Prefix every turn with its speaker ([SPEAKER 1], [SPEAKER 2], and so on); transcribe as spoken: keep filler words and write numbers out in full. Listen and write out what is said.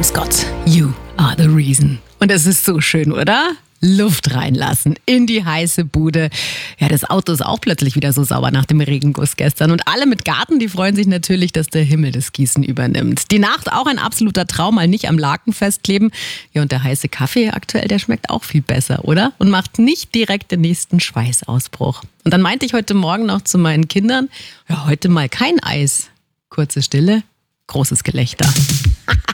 [SPEAKER 1] Scott, You Are the Reason. Und es ist so schön, oder? Luft reinlassen in die heiße Bude. Ja, das Auto ist auch plötzlich wieder so sauber nach dem Regenguss gestern. Und alle mit Garten, die freuen sich natürlich, dass der Himmel das Gießen übernimmt. Die Nacht auch ein absoluter Traum, mal nicht am Laken festkleben. Ja, und der heiße Kaffee aktuell, der schmeckt auch viel besser, oder? Und macht nicht direkt den nächsten Schweißausbruch. Und dann meinte ich heute Morgen noch zu meinen Kindern, ja, heute mal kein Eis. Kurze Stille, großes Gelächter.